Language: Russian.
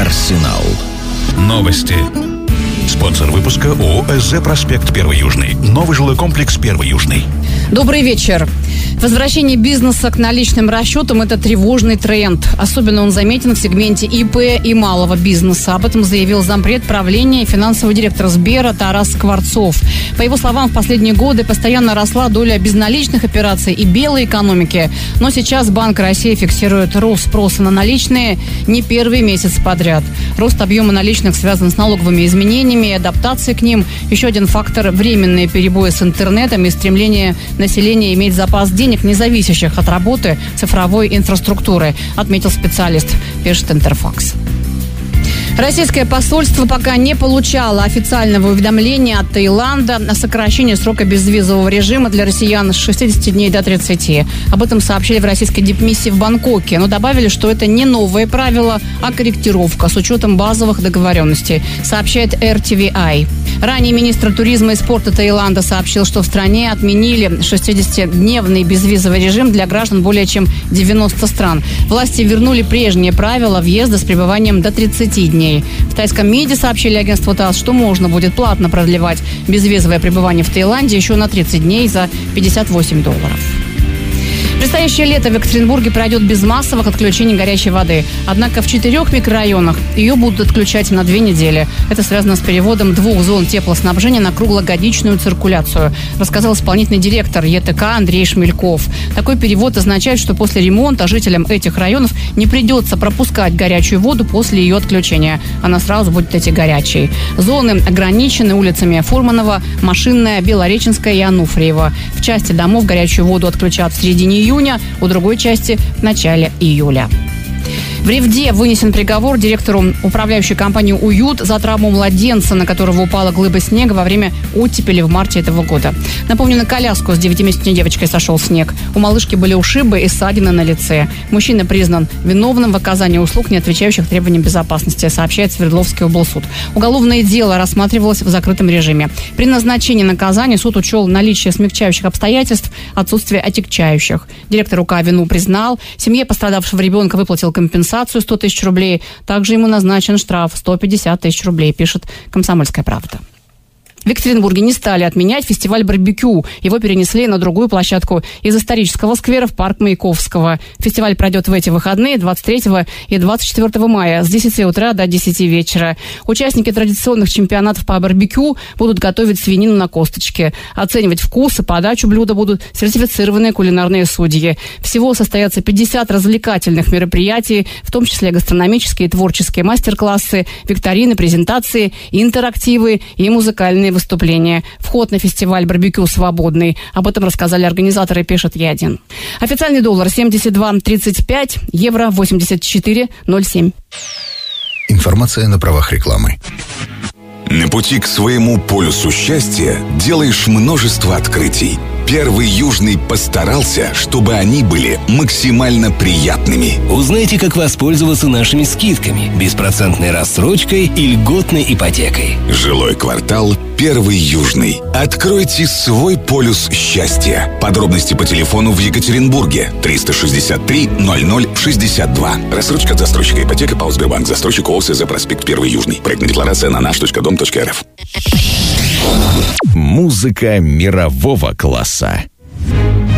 Арсенал. Новости. Спонсор выпуска ООО «СЗ Проспект 1 Южный». Новый жилой комплекс 1 Южный. Добрый вечер. Возвращение бизнеса к наличным расчетам – это тревожный тренд. Особенно он заметен в сегменте ИП и малого бизнеса. Об этом заявил зампред правления и финансовый директор Сбера Тарас Скворцов. По его словам, в последние годы постоянно росла доля безналичных операций и белой экономики. Но сейчас Банк России фиксирует рост спроса на наличные не первый месяц подряд. Рост объема наличных связан с налоговыми изменениями и адаптацией к ним. Еще один фактор – временные перебои с интернетом и стремление населения иметь запас денег, не зависящих от работы цифровой инфраструктуры, отметил специалист, пишет Интерфакс. Российское посольство пока не получало официального уведомления от Таиланда о сокращении срока безвизового режима для россиян с 60 дней до 30. Об этом сообщили в российской дипмиссии в Бангкоке, но добавили, что это не новые правила, а корректировка с учетом базовых договоренностей, сообщает RTVI. Ранее министр туризма и спорта Таиланда сообщил, что в стране отменили 60-дневный безвизовый режим для граждан более чем 90 стран. Власти вернули прежние правила въезда с пребыванием до 30 дней. В тайском МИДе сообщили агентству ТАСС, что можно будет платно продлевать безвизовое пребывание в Таиланде еще на 30 дней за $58. Предстоящее лето в Екатеринбурге пройдет без массовых отключений горячей воды. Однако в 4 микрорайонах ее будут отключать на 2 недели. Это связано с переводом 2 зон теплоснабжения на круглогодичную циркуляцию, рассказал исполнительный директор ЕТК Андрей Шмельков. Такой перевод означает, что после ремонта жителям этих районов не придется пропускать горячую воду после ее отключения. Она сразу будет идти горячей. Зоны ограничены улицами Фурманова, Машинная, Белореченская и Ануфриева. В части домов горячую воду отключат в середине июня, у другой части в начале июля. В Ревде вынесен приговор директору управляющей компании «Уют» за травму младенца, на которого упала глыба снега во время оттепели в марте этого года. Напомню, на коляску с 9-месячной девочкой сошел снег. У малышки были ушибы и ссадины на лице. Мужчина признан виновным в оказании услуг, не отвечающих требованиям безопасности, сообщает Свердловский облсуд. Уголовное дело рассматривалось в закрытом режиме. При назначении наказания суд учел наличие смягчающих обстоятельств, отсутствие отягчающих. Директор УК вину признал. Семье пострадавшего ребенка выплатил компенсацию 100 тысяч рублей. Также ему назначен штраф 150 тысяч рублей, пишет «Комсомольская правда». В Екатеринбурге не стали отменять фестиваль барбекю. Его перенесли на другую площадку из исторического сквера в парк Маяковского. Фестиваль пройдет в эти выходные 23 и 24 мая с 10 утра до 10 вечера. Участники традиционных чемпионатов по барбекю будут готовить свинину на косточке. Оценивать вкус и подачу блюда будут сертифицированные кулинарные судьи. Всего состоятся 50 развлекательных мероприятий, в том числе гастрономические и творческие мастер-классы, викторины, презентации, интерактивы и музыкальные выступления. Вход на фестиваль барбекю свободный. Об этом рассказали организаторы, пишет Е1. Официальный доллар 72.35, евро 84.07. Информация на правах рекламы. На пути к своему полюсу счастья делаешь множество открытий. 1 Южный постарался, чтобы они были максимально приятными. Узнайте, как воспользоваться нашими скидками, беспроцентной рассрочкой и льготной ипотекой. Жилой квартал 1 Южный. Откройте свой полюс счастья. Подробности по телефону в Екатеринбурге 363 0062. Рассрочка от застройщика ипотека ПАО Сбербанк. Застройщик ООО «СЗ Проспект 1 Южный». Проектная декларация на nаш.дом.рф. Музыка мирового класса.